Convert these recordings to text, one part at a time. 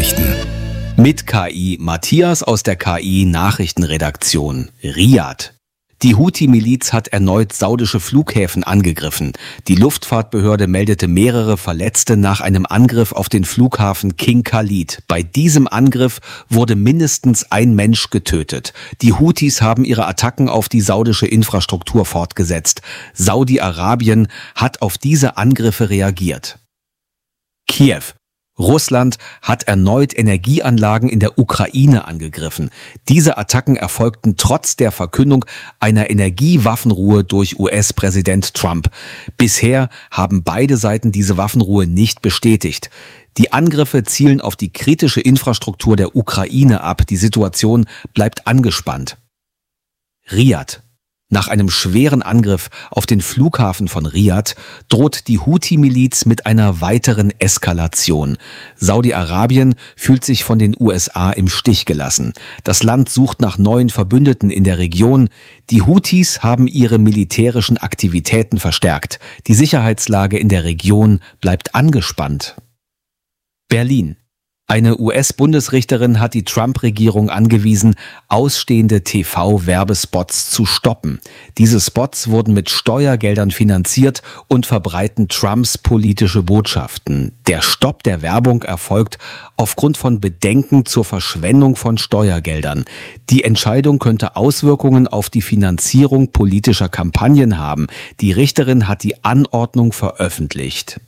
Nachrichten. Mit KI Matthias aus der KI Nachrichtenredaktion. Riyadh. Die Houthi-Miliz hat erneut saudische Flughäfen angegriffen. Die Luftfahrtbehörde meldete mehrere Verletzte nach einem Angriff auf den Flughafen King Khalid. Bei diesem Angriff wurde mindestens ein Mensch getötet. Die Houthis haben ihre Attacken auf die saudische Infrastruktur fortgesetzt. Saudi-Arabien hat auf diese Angriffe reagiert. Kiew. Russland hat erneut Energieanlagen in der Ukraine angegriffen. Diese Attacken erfolgten trotz der Verkündung einer Energiewaffenruhe durch US-Präsident Trump. Bisher haben beide Seiten diese Waffenruhe nicht bestätigt. Die Angriffe zielen auf die kritische Infrastruktur der Ukraine ab. Die Situation bleibt angespannt. Riyadh. Nach einem schweren Angriff auf den Flughafen von Riyadh droht die Houthi-Miliz mit einer weiteren Eskalation. Saudi-Arabien fühlt sich von den USA im Stich gelassen. Das Land sucht nach neuen Verbündeten in der Region. Die Houthis haben ihre militärischen Aktivitäten verstärkt. Die Sicherheitslage in der Region bleibt angespannt. Berlin. Eine US-Bundesrichterin hat die Trump-Regierung angewiesen, ausstehende TV-Werbespots zu stoppen. Diese Spots wurden mit Steuergeldern finanziert und verbreiten Trumps politische Botschaften. Der Stopp der Werbung erfolgt aufgrund von Bedenken zur Verschwendung von Steuergeldern. Die Entscheidung könnte Auswirkungen auf die Finanzierung politischer Kampagnen haben. Die Richterin hat die Anordnung veröffentlicht.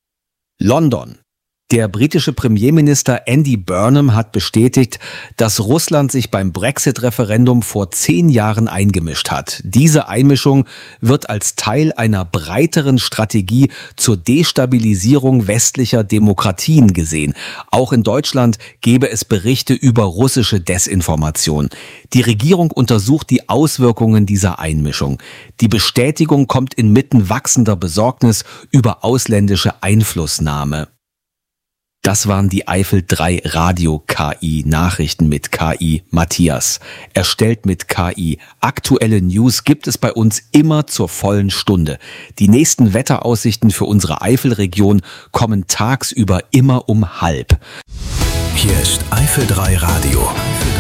London. Der britische Premierminister Andy Burnham hat bestätigt, dass Russland sich beim Brexit-Referendum vor 10 Jahren eingemischt hat. Diese Einmischung wird als Teil einer breiteren Strategie zur Destabilisierung westlicher Demokratien gesehen. Auch in Deutschland gebe es Berichte über russische Desinformation. Die Regierung untersucht die Auswirkungen dieser Einmischung. Die Bestätigung kommt inmitten wachsender Besorgnis über ausländische Einflussnahme. Das waren die Eifel 3 Radio KI Nachrichten mit KI Matthias. Erstellt mit KI. Aktuelle News gibt es bei uns immer zur vollen Stunde. Die nächsten Wetteraussichten für unsere Eifelregion kommen tagsüber immer um 12:30. Hier ist Eifel 3 Radio.